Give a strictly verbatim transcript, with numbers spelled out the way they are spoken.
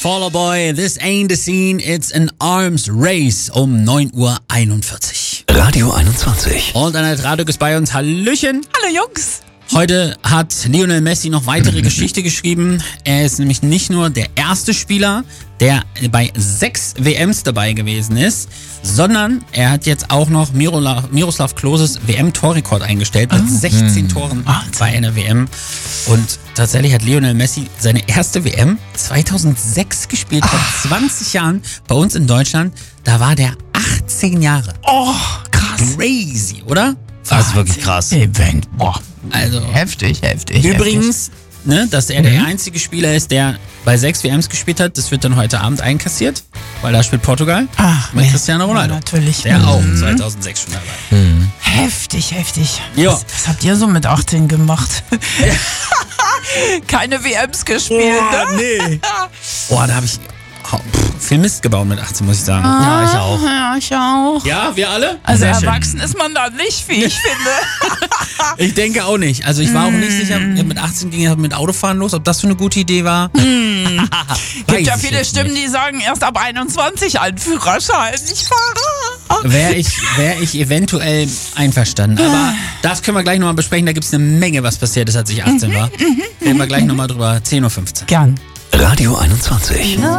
Fall Out Boy, this ain't a scene, it's an arms race um neun Uhr einundvierzig. Radio einundzwanzig. Und Annette Raduk ist bei uns. Hallöchen. Hallo Jungs. Heute hat Lionel Messi noch weitere Geschichte geschrieben. Er ist nämlich nicht nur der erste Spieler, der bei sechs W Ms dabei gewesen ist, sondern er hat jetzt auch noch Miroslav, Miroslav Kloses W M-Torrekord eingestellt mit sechzehn Toren bei einer W M. Und tatsächlich hat Lionel Messi seine erste W M zweitausendsechs gespielt, vor zwanzig Jahren bei uns in Deutschland. Da war der achtzehn Jahre. Oh, krass. Crazy, oder? Das ist wirklich krass. Event. Boah. Also Heftig, heftig. übrigens, ne, dass er der einzige Spieler ist, der bei sechs W Ms gespielt hat, das wird dann heute Abend einkassiert, weil da spielt Portugal Ach, mit ja. Cristiano Ronaldo. Ja, natürlich. Der Mhm. auch zweitausendsechs schon dabei. Mhm. Heftig, heftig. Ja. Was, was habt ihr so mit achtzehn gemacht? Keine W Ms gespielt, ne? nee. Boah, da habe ich oh, pff, viel Mist gebaut mit achtzehn, muss ich sagen. Ja, ich auch. Ja, ich auch. Ja, wir alle? Also Sehr schön. erwachsen ist man da nicht, wie ich finde. Ich denke auch nicht. Also ich war auch nicht sicher, mit achtzehn ging es mit Autofahren los, ob das so eine gute Idee war. Gibt Weiß ja ich viele jetzt Stimmen, nicht. die sagen, erst ab einundzwanzig einen Führerschein. Ich fahre. Wäre ich, wär ich eventuell einverstanden. Aber das können wir gleich nochmal besprechen. Da gibt es eine Menge, was passiert ist, als ich achtzehn war. Reden wir gleich nochmal drüber. zehn Uhr fünfzehn. Gern. Radio einundzwanzig.